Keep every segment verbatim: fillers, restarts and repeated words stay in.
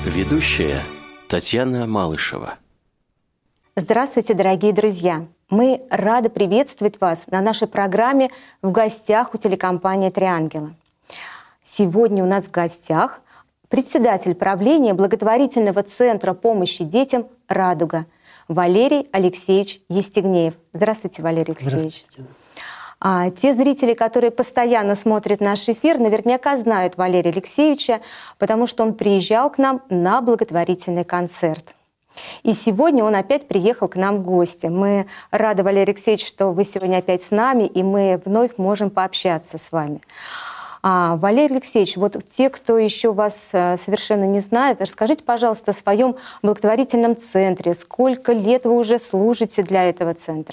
Ведущая Татьяна Малышева. Здравствуйте, дорогие друзья! Мы рады приветствовать вас на нашей программе «В гостях у телекомпании «Три ангела». Сегодня у нас в гостях председатель правления благотворительного центра помощи детям «Радуга» Валерий Алексеевич Евстигнеев. Здравствуйте, Валерий Алексеевич. Здравствуйте. А, те зрители, которые постоянно смотрят наш эфир, наверняка знают Валерия Алексеевича, потому что он приезжал к нам на благотворительный концерт. И сегодня он опять приехал к нам в гости. Мы рады, Валерий Алексеевич, что вы сегодня опять с нами, и мы вновь можем пообщаться с вами. А, Валерий Алексеевич, вот те, кто еще вас совершенно не знает, расскажите, пожалуйста, о своем благотворительном центре. Сколько лет вы уже служите для этого центра?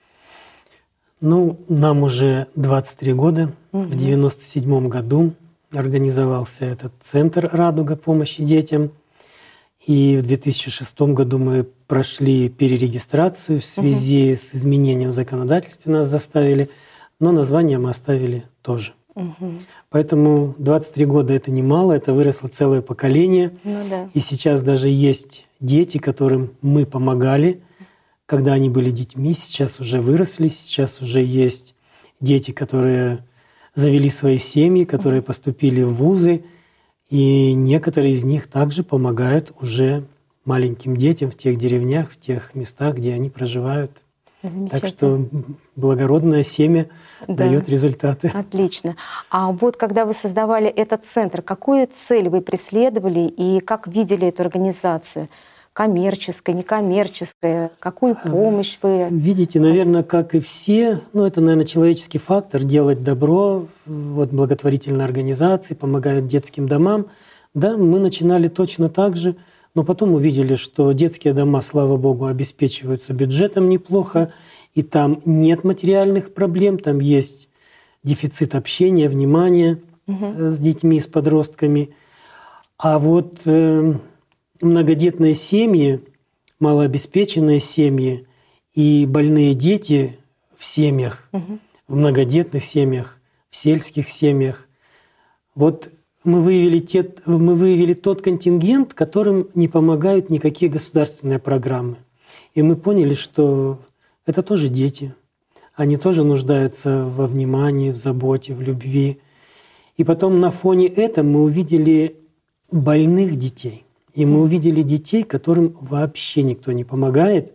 Ну, нам уже двадцать три года. Угу. В девяносто седьмом году организовался этот центр «Радуга» помощи детям. И в две тысячи шестом году мы прошли перерегистрацию в связи угу. с изменением в законодательстве, нас заставили, но название мы оставили тоже. Угу. Поэтому двадцать три года — это немало, это выросло целое поколение. Ну, да. И сейчас даже есть дети, которым мы помогали, когда они были детьми, сейчас уже выросли, сейчас уже есть дети, которые завели свои семьи, которые поступили в вузы, и некоторые из них также помогают уже маленьким детям в тех деревнях, в тех местах, где они проживают. Так что благородное семя да. дает результаты. Отлично. А вот когда вы создавали этот центр, какую цель вы преследовали и как видели эту организацию? Коммерческая, некоммерческая, какую помощь вы... Видите, наверное, как и все, ну это, наверное, человеческий фактор, делать добро, вот благотворительные организации помогают детским домам. Да, мы начинали точно так же, но потом увидели, что детские дома, слава богу, обеспечиваются бюджетом неплохо, и там нет материальных проблем, там есть дефицит общения, внимания угу. с детьми, с подростками. А вот... многодетные семьи, малообеспеченные семьи и больные дети в семьях, угу. в многодетных семьях, в сельских семьях. Вот мы выявили, те, мы выявили тот контингент, которым не помогают никакие государственные программы. И мы поняли, что это тоже дети. Они тоже нуждаются во внимании, в заботе, в любви. И потом на фоне этого мы увидели больных детей. И мы увидели детей, которым вообще никто не помогает.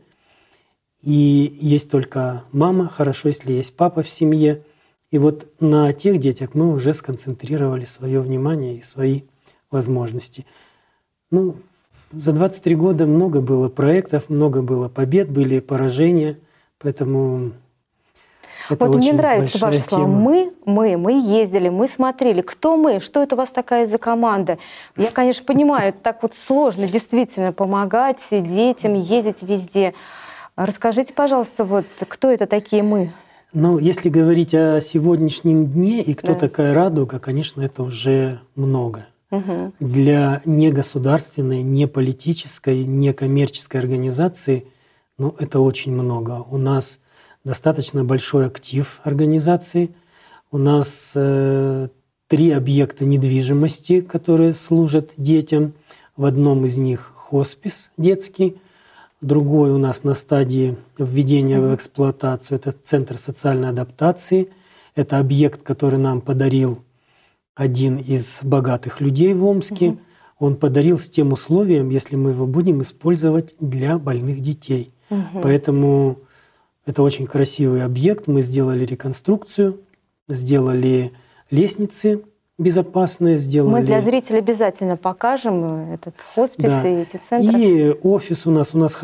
И есть только мама, хорошо, если есть папа в семье. И вот на тех детях мы уже сконцентрировали свое внимание и свои возможности. Ну, за двадцать три года много было проектов, много было побед, были поражения. Поэтому... это вот мне нравится ваши тема. слова. Мы, мы, мы ездили, мы смотрели. Кто мы? Что это у вас такая за команда? Я, конечно, понимаю, так вот сложно действительно помогать детям, ездить везде. Расскажите, пожалуйста, вот кто это такие мы? Ну, если говорить о сегодняшнем дне и кто да. такая «Радуга», конечно, это уже много. Угу. Для негосударственной, неполитической, некоммерческой организации, ну, это очень много. У нас достаточно большой актив организации. У нас э, три объекта недвижимости, которые служат детям. В одном из них хоспис детский, другой у нас на стадии введения mm-hmm. в эксплуатацию. Это Центр социальной адаптации. Это объект, который нам подарил один из богатых людей в Омске. Mm-hmm. Он подарил с тем условием, если мы его будем использовать для больных детей. Mm-hmm. Поэтому... это очень красивый объект. Мы сделали реконструкцию, сделали лестницы безопасные, сделали... Мы для зрителей обязательно покажем этот хоспис да. и эти центры. И офис у нас. У нас